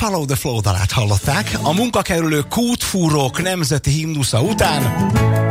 Follow the Flow dalát hallották. A munkakerülő kútfúrók nemzeti himnusza után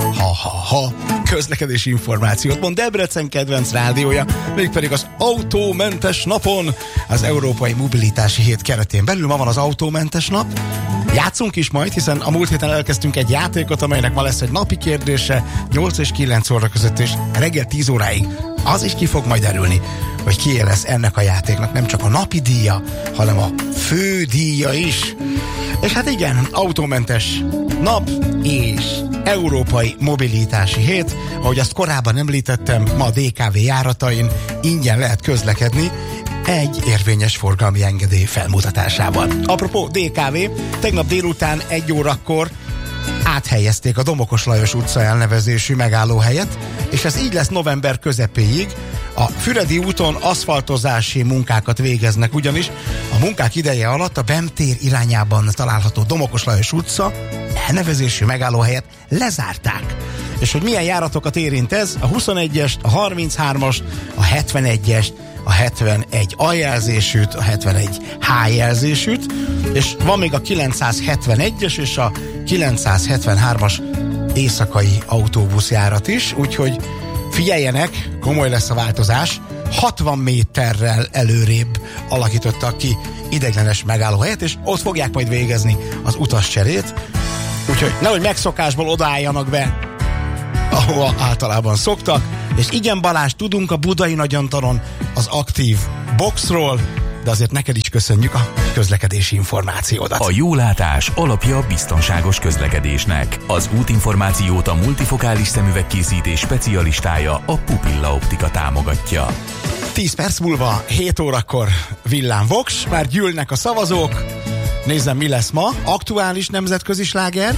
közlekedési információt mond Debrecen kedvenc rádiója, mégpedig az autómentes napon, az Európai Mobilitási Hét keretén belül. Ma van az autómentes nap. Játszunk is majd, hiszen a múlt héten elkezdtünk egy játékot, amelynek ma lesz egy napi kérdése 8 és 9 óra között, és reggel 10 óráig az is ki fog majd derülni, hogy kié lesz ennek a játéknak nem csak a napi díja, hanem a fő díja is. És hát igen, autómentes nap és Európai Mobilitási Hét. Ahogy azt korábban említettem, ma a DKV járatain ingyen lehet közlekedni egy érvényes forgalmi engedély felmutatásával. Apropó DKV, tegnap délután 1 órakor áthelyezték a Domokos Lajos utca elnevezésű megállóhelyet, és ez így lesz november közepéig. A Füredi úton aszfaltozási munkákat végeznek, ugyanis a munkák ideje alatt a BEM tér irányában található Domokos Lajos utca elnevezésű megállóhelyet lezárták. És hogy milyen járatokat érint ez? A 21-est, a 33-ast, a 71-est, a 71 A jelzésűt, a 71 H jelzésűt, és van még a 971-es és a 973-as éjszakai autóbuszjárat is, úgyhogy figyeljenek, komoly lesz a változás. 60 méterrel előrébb alakítottak ki ideiglenes megállóhelyet, és ott fogják majd végezni az utascserét, úgyhogy nehogy megszokásból odaálljanak be, ahova általában szoktak. És igen, Balázs, tudunk a Budai Nagyantaron az aktív boxról, de azért neked is köszönjük a közlekedési információdat. A jólátás alapja a biztonságos közlekedésnek. Az útinformációt a multifokális szemüvegkészítés specialistája, a Pupilla Optika támogatja. 10 perc múlva 7 órakor Villám Vox, már gyűlnek a szavazók. Nézzem, mi lesz ma. Aktuális nemzetközi sláger,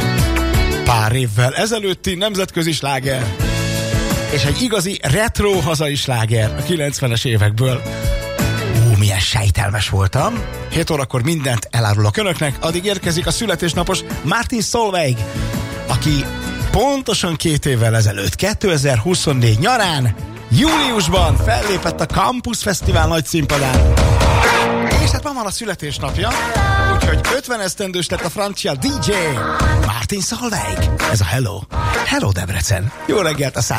pár évvel ezelőtti nemzetközi sláger, és egy igazi retro hazai sláger a 90-es évekből. Milyen sejtelmes voltam. 7 órakor mindent elárulok önöknek, addig érkezik a születésnapos Martin Solveig, aki pontosan 2 évvel ezelőtt, 2024 nyarán, júliusban fellépett a Campus Fesztivál nagy színpadán. És hát ma van a születésnapja, úgyhogy 50 esztendős lett a francia DJ Martin Solveig. Ez a Hello. Hello Debrecen. Jó reggelt a 100.